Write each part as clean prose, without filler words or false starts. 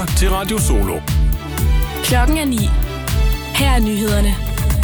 lytter til Radio Solo. Klokken er 9. Her er nyhederne.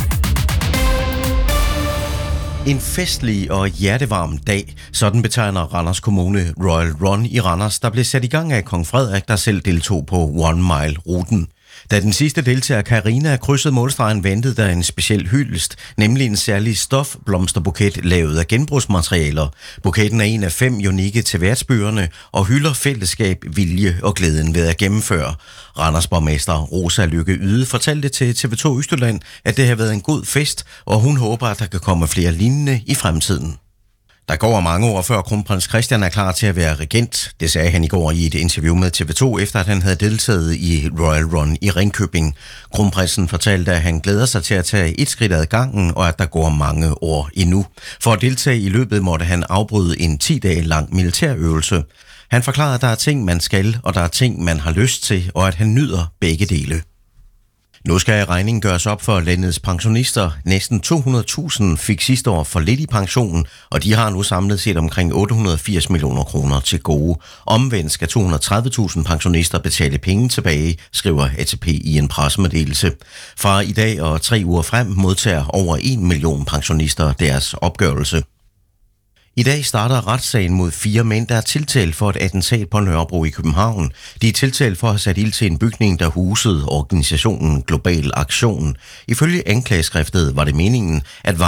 En festlig og hjertevarm dag, sådan betegner Randers Kommune Royal Run i Randers, der blev sat i gang af Kong Frederik, der selv deltog på One Mile-ruten. Da den sidste deltager, Karina, krydsede målstregen, ventede der en speciel hyldest, nemlig en særlig stofblomsterbuket lavet af genbrugsmaterialer. Buketten er en af 5 unikke til værtsbyerne og hylder fællesskab, vilje og glæden ved at gennemføre. Randers borgmester Rosa Lykke Yde fortalte til TV2 Østjylland, at det har været en god fest, og hun håber, at der kan komme flere lignende i fremtiden. Der går mange år før kronprins Christian er klar til at være regent. Det sagde han i går i et interview med TV2, efter at han havde deltaget i Royal Run i Ringkøbing. Kronprinsen fortalte, at han glæder sig til at tage et skridt ad gangen, og at der går mange år endnu. For at deltage i løbet måtte han afbryde en 10 dage lang militærøvelse. Han forklarede, at der er ting, man skal, og der er ting, man har lyst til, og at han nyder begge dele. Nu skal regningen gøres op for landets pensionister. Næsten 200.000 fik sidste år for lidt i pensionen, og de har nu samlet set omkring 880 millioner kroner til gode. Omvendt skal 230.000 pensionister betale penge tilbage, skriver ATP i en pressemeddelelse. Fra i dag og 3 uger frem modtager over 1 million pensionister deres opgørelse. I dag starter retssagen mod 4 mænd, der er tiltalt for et attentat på Nørrebro i København. De er tiltalt for at have sat ild til en bygning, der husede organisationen Global Aktion. Ifølge anklageskriftet var det meningen, at